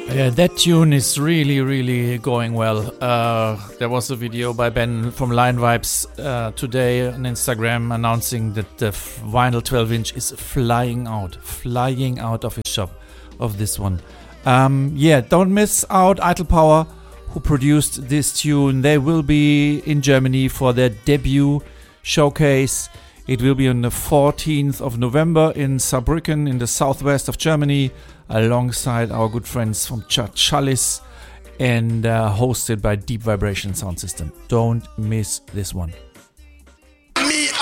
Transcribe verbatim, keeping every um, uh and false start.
Yeah, that tune is really, really going well. Uh, there was a video by Ben from Line Vibes uh, today on Instagram announcing that the f- vinyl twelve inch is flying out, flying out of his shop of this one. Um, yeah, don't miss out Idle Power, who produced this tune. They will be in Germany for their debut showcase. It will be on the fourteenth of November in Saarbrücken in the southwest of Germany, alongside our good friends from Ch- Chalice, and uh, hosted by Deep Vibration Sound System. Don't miss this one.